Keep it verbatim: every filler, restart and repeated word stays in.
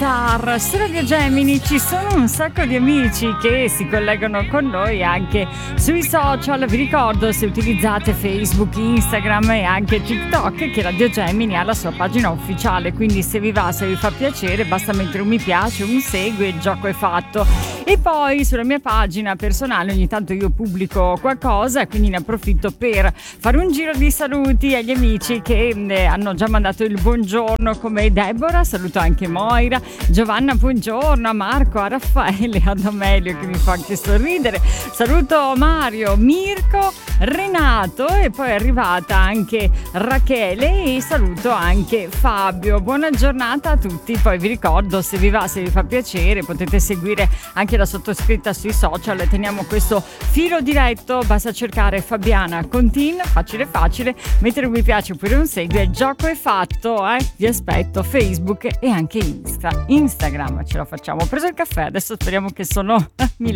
Star su Radio Gemini. Ci sono un sacco di amici che si collegano con noi anche sui social. Vi ricordo, se utilizzate Facebook, Instagram e anche TikTok, che Radio Gemini ha la sua pagina ufficiale, quindi se vi va, se vi fa piacere, basta mettere un mi piace, un segue, il gioco è fatto. E poi sulla mia pagina personale ogni tanto io pubblico qualcosa, quindi ne approfitto per fare un giro di saluti agli amici che eh, hanno già mandato il buongiorno, come Deborah, saluto anche Moira, Giovanna, buongiorno, a Marco, a Raffaele, ad Amelio che mi fa anche sorridere, saluto Mario, Mirko, Renato e poi è arrivata anche Rachele e saluto anche Fabio. Buona giornata a tutti. Poi vi ricordo, se vi va, se vi fa piacere, potete seguire anche la sottoscritta sui social. Teniamo questo filo diretto, basta cercare Fabiana Contin, facile facile, mettere un mi piace oppure un segue, il gioco è fatto, eh? Vi aspetto Facebook e anche Insta, Instagram, ce la facciamo. Ho preso il caffè, adesso speriamo che sono